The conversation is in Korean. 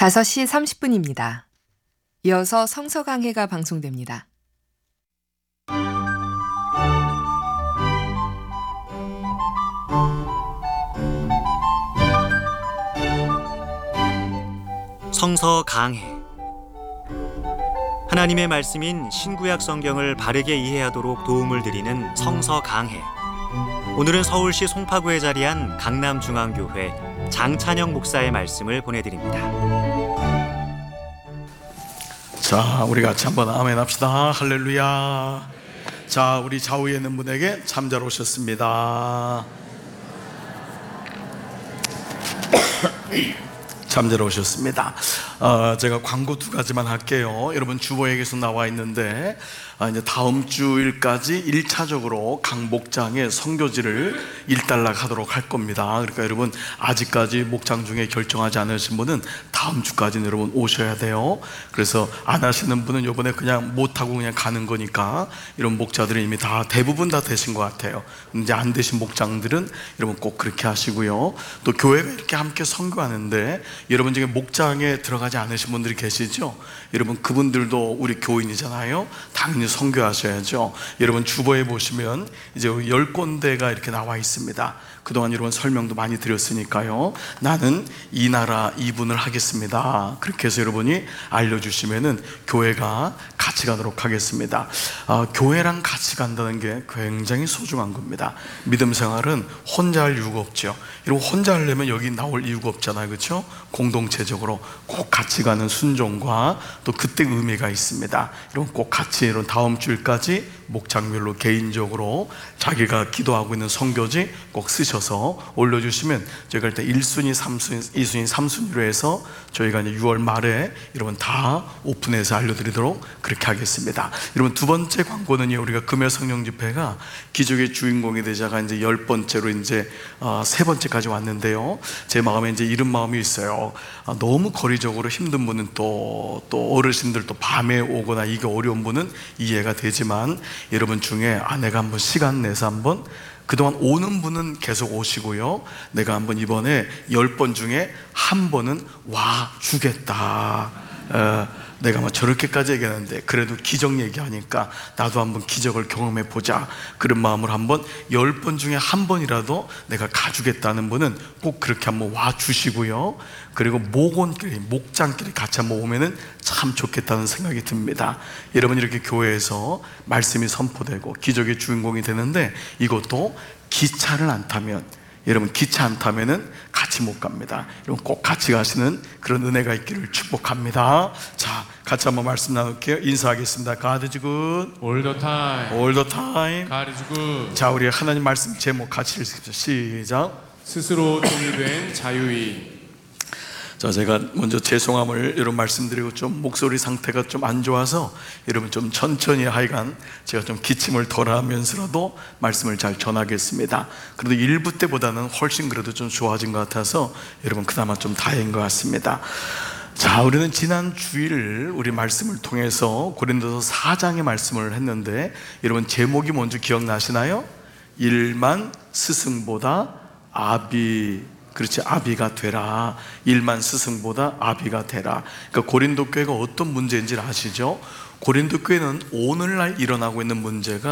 5시 30분입니다. 이어서 성서 강해가 방송됩니다. 성서 강해. 하나님의 말씀인 신구약 성경을 바르게 이해하도록 도움을 드리는 성서 강해. 오늘은 서울시 송파구에 자리한 강남중앙교회 장찬영 목사의 말씀을 보내드립니다. 자, 우리 같이 한번 아멘 합시다. 할렐루야. 자, 우리 좌우에 있는 분에게 참 잘 오셨습니다. 참 잘 오셨습니다. 제가 광고 2가지만 할게요. 여러분 주보에 계속 나와 있는데 이제 다음 주일까지 1차적으로 각 목장의 선교지를 일단락하도록 할 겁니다. 그러니까 여러분 아직까지 목장 중에 결정하지 않으신 분은 다음 주까지는 여러분 오셔야 돼요. 그래서 안 하시는 분은 이번에 그냥 못하고 그냥 가는 거니까 이런 목자들은 이미 다 대부분 다 되신 것 같아요. 이제 안 되신 목장들은 여러분 꼭 그렇게 하시고요. 또 교회가 이렇게 함께 선교하는데 여러분 중에 목장에 들어가지 않으신 분들이 계시죠? 여러분 그분들도 우리 교인이잖아요. 당연히 선교하셔야죠. 여러분 주보에 보시면 이제 10군데가 이렇게 나와 있습니다. 그동안 여러분 설명도 많이 드렸으니까요. 나는 이 나라 이분을 하겠습니다. 그렇게 해서 여러분이 알려주시면은 교회가 같이 가도록 하겠습니다. 교회랑 같이 간다는 게 굉장히 소중한 겁니다. 믿음 생활은 혼자 할 이유가 없죠. 여러분 혼자 하려면 여기 나올 이유가 없잖아요. 그렇죠? 공동체적으로 꼭 같이 가는 순종과 또 그때 의미가 있습니다. 여러분 꼭 같이 이런 다음 주일까지 목장별로 개인적으로 자기가 기도하고 있는 선교지 꼭 쓰셔서 올려주시면 저희가 일단 1순위, 3순위, 2순위, 3순위로 해서 저희가 이제 6월 말에 여러분 다 오픈해서 알려드리도록 그렇게 하겠습니다. 여러분 두 번째 광고는요, 우리가 금요 성령 집회가 기적의 주인공이 되자가 이제 10번째로 이제 3번째까지 왔는데요. 제 마음에 이제 이런 마음이 있어요. 너무 거리적으로 힘든 분은 또 어르신들 또 밤에 오거나 이게 어려운 분은 이해가 되지만 여러분 중에 내가 한번 시간 내서 한번 그동안 오는 분은 계속 오시고요, 내가 한번 이번에 10번 중에 한 번은 와 주겠다. 내가 뭐 저렇게까지 얘기하는데 그래도 기적 얘기하니까 나도 한번 기적을 경험해 보자, 그런 마음으로 한번 10번 중에 한 번이라도 내가 가주겠다는 분은 꼭 그렇게 한번 와 주시고요. 그리고 목원끼리 목장끼리 같이 한번 오면은 참 좋겠다는 생각이 듭니다. 여러분 이렇게 교회에서 말씀이 선포되고 기적의 주인공이 되는데 이것도 기차를 안 타면, 여러분 기차 안 타면은 같이 못 갑니다. 여러분 꼭 같이 가시는 그런 은혜가 있기를 축복합니다. 자, 같이 한번 말씀 나눌게요. 인사하겠습니다. God is good all the time. all the time. God is good. 자, 우리 하나님 말씀 제목 같이 읽습시다. 시작. 스스로 통일된 자유인. 자, 제가 먼저 죄송함을 여러분 말씀드리고 좀 목소리 상태가 좀 안 좋아서 여러분 좀 천천히 하여간 제가 좀 기침을 덜 하면서라도 말씀을 잘 전하겠습니다. 그래도 1부 때보다는 훨씬 그래도 좀 좋아진 것 같아서 여러분 그나마 좀 다행인 것 같습니다. 자, 우리는 지난 주일 우리 말씀을 통해서 고린도서 4장의 말씀을 했는데 여러분 제목이 뭔지 기억나시나요? 일만 스승보다 아비, 그렇지, 아비가 되라. 일만 스승보다 아비가 되라. 그러니까 고린도 교회가 어떤 문제인지 아시죠? 고린도 교회는 오늘날 일어나고 있는 문제가